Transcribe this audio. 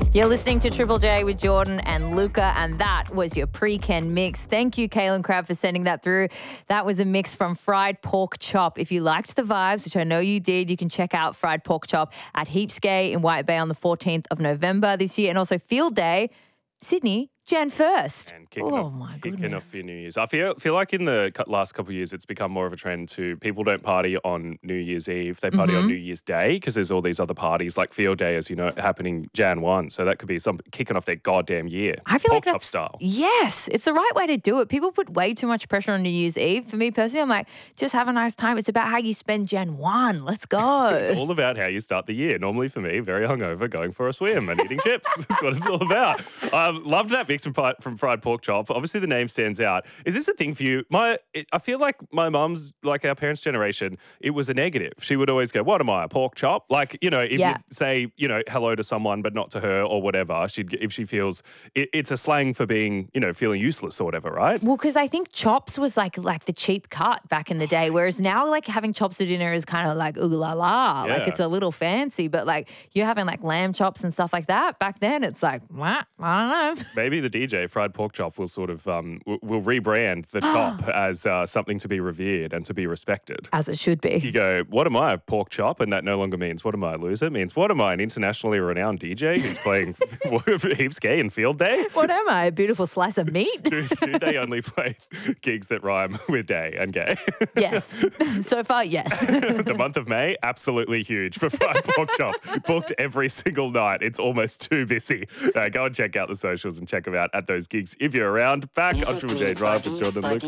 You're listening to Triple J with Jordan and Luca, and that was your pre-Ken mix. Thank you, Kaylin Crabb, for sending that through. That was a mix from Fried Pork Chop. If you liked the vibes, which I know you did, you can check out Fried Pork Chop at Heapsgay in White Bay on the 14th of November this year, and also Field Day, Sydney, Jan 1st. And kicking off your New Year's. I feel like in the last couple of years, it's become more of a trend to people don't party on New Year's Eve. They party on New Year's Day because there's all these other parties like Field Day, as you know, happening Jan 1. So that could be some kicking off their goddamn year. I feel Pork like chop style. Yes, it's the right way to do it. People put way too much pressure on New Year's Eve. For me personally, I'm like, just have a nice time. It's about how you spend Jan 1. Let's go. It's all about how you start the year. Normally for me, very hungover, going for a swim and eating chips. That's what it's all about. Loved that mix from Fried Pork Chop. Obviously, the name stands out. Is this a thing for you? I feel like my mum's, like our parents' generation, it was a negative. She would always go, "What am I, a pork chop?" Like, you know, if you say, you know, hello to someone but not to her or whatever, if she feels it's a slang for being, you know, feeling useless or whatever, right? Well, because I think chops was like the cheap cut back in the day, whereas now like having chops for dinner is kind of like ooh la la, like it's a little fancy, but like you're having like lamb chops and stuff like that. Back then, it's like, what? I don't know. Maybe the DJ Fried Pork Chop will sort of will rebrand the chop as something to be revered and to be respected. As it should be. You go, what am I, a pork chop? And that no longer means what am I, a loser? It means what am I, an internationally renowned DJ who's playing Heaps Gay and Field Day? What am I, a beautiful slice of meat? Do they only play gigs that rhyme with day and gay? Yes. So far, yes. The month of May, absolutely huge for Fried Pork Chop. Booked every single night. It's almost too busy. Go and check out the socials and check them out at those gigs if you're around. Back on Triple J Drive with Jordan and Luca.